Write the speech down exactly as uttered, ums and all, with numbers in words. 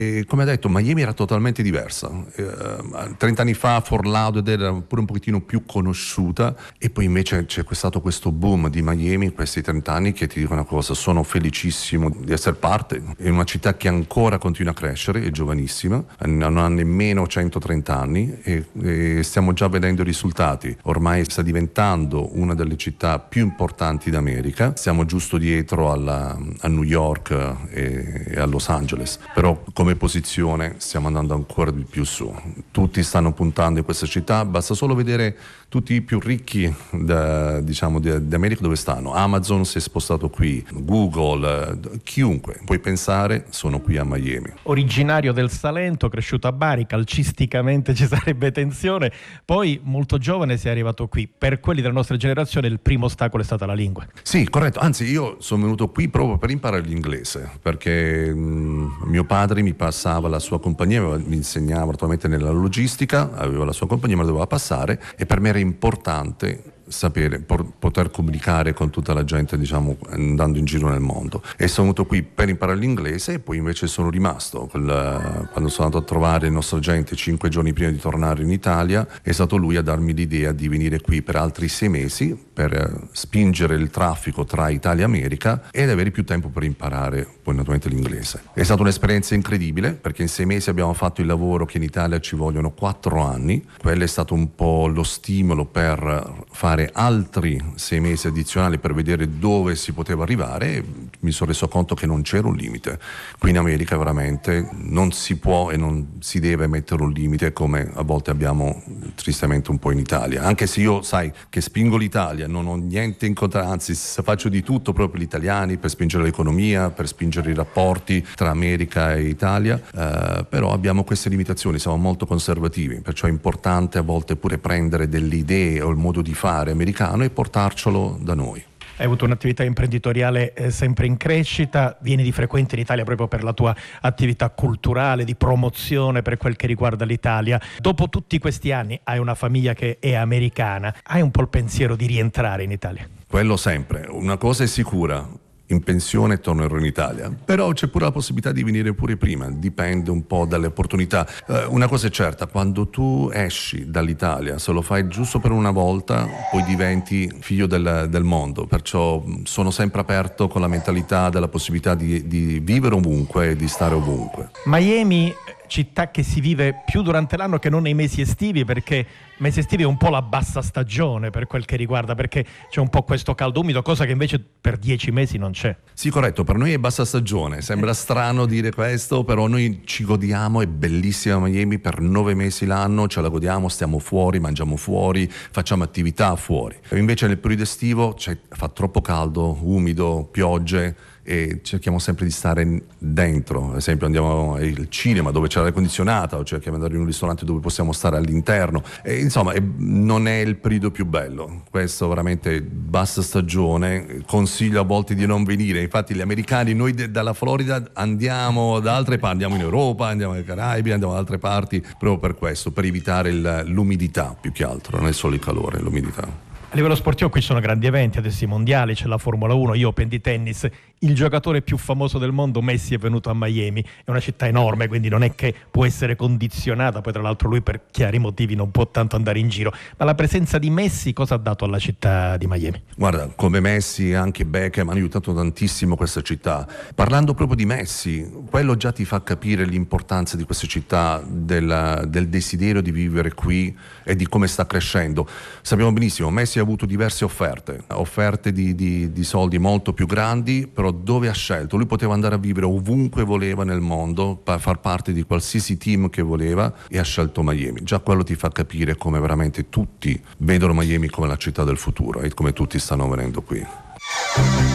E come ha detto, Miami era totalmente diversa. Eh, trenta anni fa Fort Lauderdale era pure un pochettino più conosciuta, e poi invece c'è stato questo boom di Miami in questi trenta anni che ti dico una cosa: sono felicissimo di essere parte. È una città che ancora continua a crescere, è giovanissima, non ha nemmeno centotrenta anni e, e stiamo già vedendo i risultati. Ormai sta diventando una delle città più importanti d'America, siamo giusto dietro alla, a New York e, e a Los Angeles, però come posizione stiamo andando ancora di più su. Tutti stanno puntando in questa città, basta solo vedere tutti i più ricchi da, diciamo di, di America dove stanno. Amazon si è spostato qui, Google, chiunque puoi pensare sono qui a Miami. Originario del Salento, cresciuto a Bari, calcisticamente ci sarebbe tensione, poi molto giovane sei arrivato qui. Per quelli della nostra generazione il primo ostacolo è stata la lingua. Sì, corretto, anzi io sono venuto qui proprio per imparare l'inglese, perché mh, mio padre mi passava la sua compagnia, mi insegnava naturalmente nella logistica, aveva la sua compagnia, me la doveva passare, e per me era importante sapere, por, poter comunicare con tutta la gente, diciamo, andando in giro nel mondo. E sono venuto qui per imparare l'inglese, e poi invece sono rimasto quel, quando sono andato a trovare il nostro agente cinque giorni prima di tornare in Italia. È stato lui a darmi l'idea di venire qui per altri sei mesi per spingere il traffico tra Italia e America ed avere più tempo per imparare poi naturalmente l'inglese. È stata un'esperienza incredibile, perché in sei mesi abbiamo fatto il lavoro che in Italia ci vogliono quattro anni. Quello è stato un po' lo stimolo per fare altri sei mesi addizionali per vedere dove si poteva arrivare, e mi sono reso conto che non c'era un limite. Qui in America veramente non si può e non si deve mettere un limite come a volte abbiamo tristemente un po' in Italia, anche se io sai che spingo l'Italia, non ho niente in contra, anzi faccio di tutto proprio gli italiani per spingere l'economia, per spingere i rapporti tra America e Italia, eh, però abbiamo queste limitazioni, siamo molto conservativi, perciò è importante a volte pure prendere delle idee o il modo di fare americano e portarcelo da noi. Hai avuto un'attività imprenditoriale eh, sempre in crescita, vieni di frequente in Italia proprio per la tua attività culturale, di promozione per quel che riguarda l'Italia. Dopo tutti questi anni hai una famiglia che è americana, hai un po' il pensiero di rientrare in Italia? Quello sempre, una cosa è sicura: in pensione tornerò in Italia, però c'è pure la possibilità di venire pure prima, dipende un po' dalle opportunità. Eh, una cosa è certa: quando tu esci dall'Italia, se lo fai giusto per una volta, poi diventi figlio del, del mondo, perciò sono sempre aperto con la mentalità della possibilità di, di vivere ovunque e di stare ovunque. Miami, città che si vive più durante l'anno che non nei mesi estivi, perché mesi estivi è un po' la bassa stagione per quel che riguarda, perché c'è un po' questo caldo umido, cosa che invece per dieci mesi non c'è. Sì, corretto, per noi è bassa stagione, sembra strano dire questo, però noi ci godiamo, è bellissima Miami per nove mesi l'anno, ce la godiamo, stiamo fuori, mangiamo fuori, facciamo attività fuori. Invece nel periodo estivo c'è, fa troppo caldo, umido, piogge, e cerchiamo sempre di stare dentro. Ad esempio andiamo al cinema dove c'è l'aria condizionata, o cerchiamo di andare in un ristorante dove possiamo stare all'interno, e, insomma è, non è il periodo più bello, questo veramente bassa stagione, consiglio a volte di non venire. Infatti gli americani, noi de, dalla Florida andiamo da altre parti, andiamo in Europa, andiamo ai Caraibi, andiamo da altre parti proprio per questo, per evitare il, l'umidità più che altro, non è solo il calore, è l'umidità. A livello sportivo qui ci sono grandi eventi, adesso i mondiali, c'è la Formula uno, io Open di tennis. Il giocatore più famoso del mondo, Messi, è venuto a Miami, è una città enorme, quindi non è che può essere condizionata, poi tra l'altro lui per chiari motivi non può tanto andare in giro, ma la presenza di Messi cosa ha dato alla città di Miami? Guarda, come Messi anche Beckham hanno aiutato tantissimo questa città. Parlando proprio di Messi, quello già ti fa capire l'importanza di questa città, del, del desiderio di vivere qui e di come sta crescendo. Sappiamo benissimo, Messi ha avuto diverse offerte, offerte di, di, di soldi molto più grandi, però dove ha scelto? Lui poteva andare a vivere ovunque voleva nel mondo, per far parte di qualsiasi team che voleva, e ha scelto Miami. Già quello ti fa capire come veramente tutti vedono Miami come la città del futuro e come tutti stanno venendo qui.